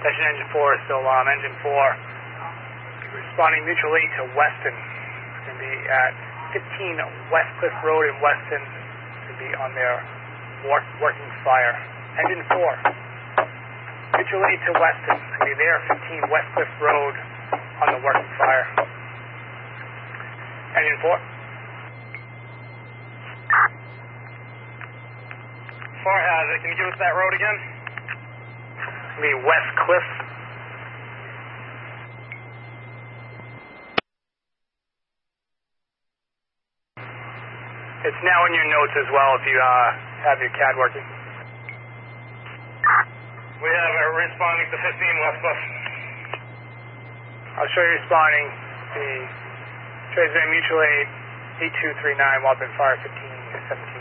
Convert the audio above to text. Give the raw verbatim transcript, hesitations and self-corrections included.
Station engine four is still alarm. Engine four responding mutual aid to Weston. It's going to be at fifteen West Cliff Road in Weston. It's going to be on their work, working fire. Engine four, mutual aid to Weston. It's going to be there, fifteen West Cliff Road on the working fire. Engine four. Far Hazard, can you give us that road again? It's going to be West Cliff. It's now in your notes as well if you uh, have your C A D working. We have a responding to fifteen West Cliff. I'll show you responding. The transmitting mutual aid eight two three nine Wildman Fire fifteen seventeen.